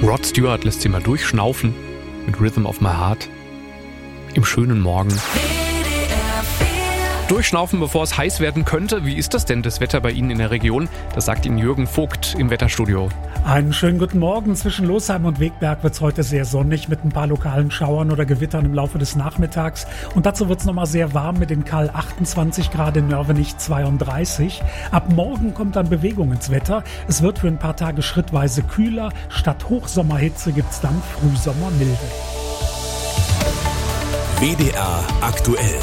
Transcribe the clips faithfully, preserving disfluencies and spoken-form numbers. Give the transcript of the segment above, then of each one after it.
Rod Stewart lässt sie mal durchschnaufen mit Rhythm of My Heart im schönen Morgen. Durchschnaufen, bevor es heiß werden könnte. Wie ist das denn, das Wetter bei Ihnen in der Region? Das sagt Ihnen Jürgen Vogt im Wetterstudio. Einen schönen guten Morgen. Zwischen Losheim und Wegberg wird es heute sehr sonnig mit ein paar lokalen Schauern oder Gewittern im Laufe des Nachmittags. Und dazu wird es nochmal sehr warm mit den Karl achtundzwanzig Grad, in Nörvenich zweiunddreißig. Ab morgen kommt dann Bewegung ins Wetter. Es wird für ein paar Tage schrittweise kühler. Statt Hochsommerhitze gibt es dann Frühsommermilde. W D R aktuell.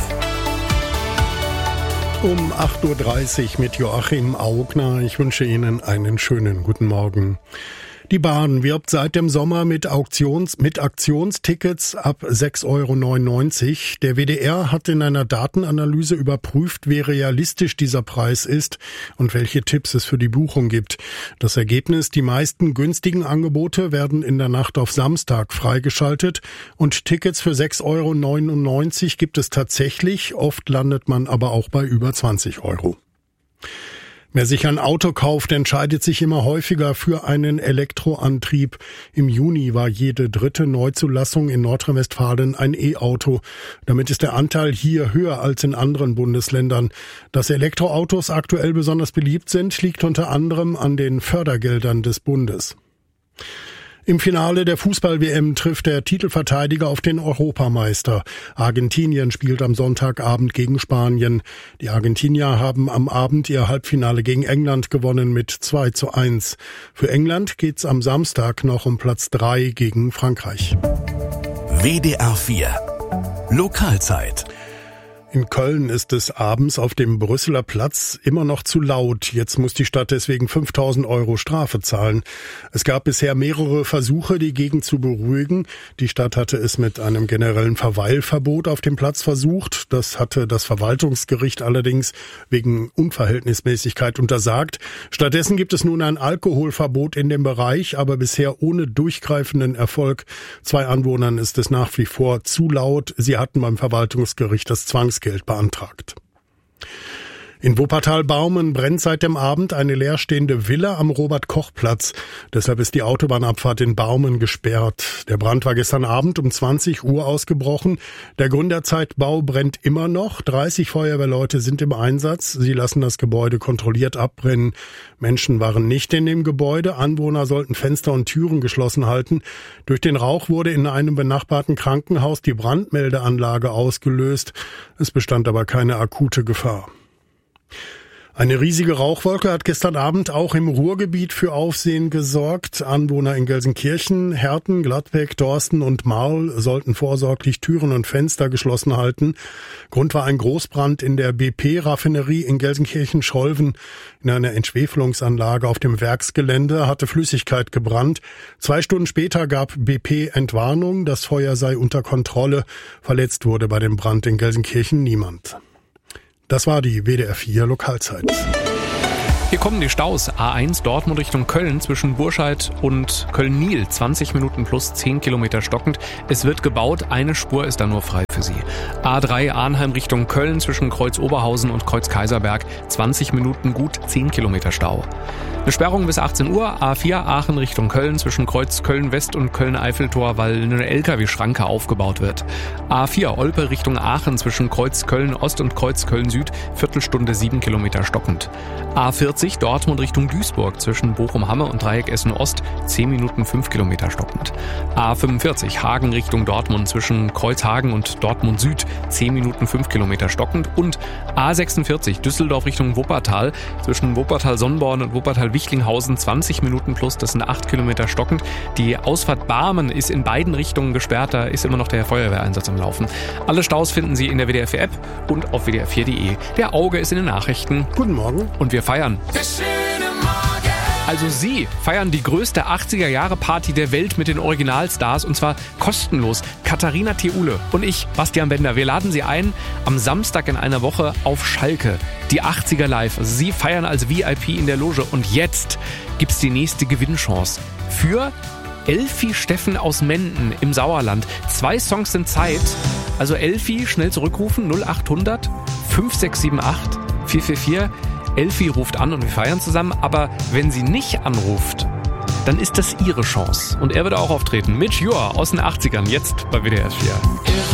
Um acht Uhr dreißig mit Joachim Augner. Ich wünsche Ihnen einen schönen guten Morgen. Die Bahn wirbt seit dem Sommer mit Auktions, mit Aktionstickets ab sechs Euro neunundneunzig. Der W D R hat in einer Datenanalyse überprüft, wie realistisch dieser Preis ist und welche Tipps es für die Buchung gibt. Das Ergebnis: Die meisten günstigen Angebote werden in der Nacht auf Samstag freigeschaltet und Tickets für sechs Euro neunundneunzig gibt es tatsächlich. Oft landet man aber auch bei über zwanzig Euro. Wer sich ein Auto kauft, entscheidet sich immer häufiger für einen Elektroantrieb. Im Juni war jede dritte Neuzulassung in Nordrhein-Westfalen ein E-Auto. Damit ist der Anteil hier höher als in anderen Bundesländern. Dass Elektroautos aktuell besonders beliebt sind, liegt unter anderem an den Fördergeldern des Bundes. Im Finale der Fußball-W M trifft der Titelverteidiger auf den Europameister. Argentinien spielt am Sonntagabend gegen Spanien. Die Argentinier haben am Abend ihr Halbfinale gegen England gewonnen mit zwei zu eins. Für England geht's am Samstag noch um Platz drei gegen Frankreich. W D R vier Lokalzeit. In Köln ist es abends auf dem Brüsseler Platz immer noch zu laut. Jetzt muss die Stadt deswegen fünftausend Euro Strafe zahlen. Es gab bisher mehrere Versuche, die Gegend zu beruhigen. Die Stadt hatte es mit einem generellen Verweilverbot auf dem Platz versucht. Das hatte das Verwaltungsgericht allerdings wegen Unverhältnismäßigkeit untersagt. Stattdessen gibt es nun ein Alkoholverbot in dem Bereich, aber bisher ohne durchgreifenden Erfolg. Zwei Anwohnern ist es nach wie vor zu laut. Sie hatten beim Verwaltungsgericht das Zwangsgeld Geld beantragt. In Wuppertal-Baumen brennt seit dem Abend eine leerstehende Villa am Robert-Koch-Platz. Deshalb ist die Autobahnabfahrt in Baumen gesperrt. Der Brand war gestern Abend um zwanzig Uhr ausgebrochen. Der Gründerzeitbau brennt immer noch. dreißig Feuerwehrleute sind im Einsatz. Sie lassen das Gebäude kontrolliert abbrennen. Menschen waren nicht in dem Gebäude. Anwohner sollten Fenster und Türen geschlossen halten. Durch den Rauch wurde in einem benachbarten Krankenhaus die Brandmeldeanlage ausgelöst. Es bestand aber keine akute Gefahr. Eine riesige Rauchwolke hat gestern Abend auch im Ruhrgebiet für Aufsehen gesorgt. Anwohner in Gelsenkirchen, Herten, Gladbeck, Dorsten und Marl sollten vorsorglich Türen und Fenster geschlossen halten. Grund war ein Großbrand in der B P-Raffinerie in Gelsenkirchen-Scholven. In einer Entschwefelungsanlage auf dem Werksgelände hatte Flüssigkeit gebrannt. Zwei Stunden später gab B P Entwarnung, das Feuer sei unter Kontrolle. Verletzt wurde bei dem Brand in Gelsenkirchen niemand. Das war die W D R vier Lokalzeit. Hier kommen die Staus. A eins Dortmund Richtung Köln zwischen Burscheid und Köln-Niel. zwanzig Minuten plus zehn Kilometer stockend. Es wird gebaut, eine Spur ist da nur frei für Sie. A drei Arnheim Richtung Köln zwischen Kreuz Oberhausen und Kreuz Kaiserberg. zwanzig Minuten gut zehn Kilometer Stau. Eine Sperrung bis achtzehn Uhr. A vier Aachen Richtung Köln zwischen Kreuz Köln-West und Köln-Eiffeltor, weil eine L K W-Schranke aufgebaut wird. A vier Olpe Richtung Aachen zwischen Kreuz Köln-Ost und Kreuz Köln-Süd. Viertelstunde sieben Kilometer stockend. A vierzig Dortmund Richtung Duisburg zwischen Bochum-Hamme und Dreieck Essen-Ost. zehn Minuten fünf Kilometer stockend. A fünfundvierzig Hagen Richtung Dortmund zwischen Kreuzhagen und Dortmund-Süd. zehn Minuten fünf Kilometer stockend. Und A sechsundvierzig Düsseldorf Richtung Wuppertal zwischen Wuppertal-Sonnborn und Wuppertal-Wichlinghausen. zwanzig Minuten plus, das sind acht Kilometer stockend. Die Ausfahrt Barmen ist in beiden Richtungen gesperrt, da ist immer noch der Feuerwehreinsatz am Laufen. Alle Staus finden Sie in der W D R vier App und auf W D R vier Punkt de. Der Auge ist in den Nachrichten. Guten Morgen. Und wir feiern. Also Sie feiern die größte achtziger-Jahre-Party der Welt mit den Originalstars und zwar kostenlos. Katharina Theule und ich, Bastian Bender, wir laden Sie ein am Samstag in einer Woche auf Schalke. Die achtziger live. Also Sie feiern als V I P in der Loge und jetzt gibt's die nächste Gewinnchance für Elfi Steffen aus Menden im Sauerland. Zwei Songs sind Zeit. Also Elfi, schnell zurückrufen, null acht hundert fünf sechs sieben acht vier vier vier. Elfi ruft an und wir feiern zusammen. Aber wenn sie nicht anruft, dann ist das Ihre Chance. Und er wird auch auftreten. Mitch Ure aus den achtzigern, jetzt bei W D R vier.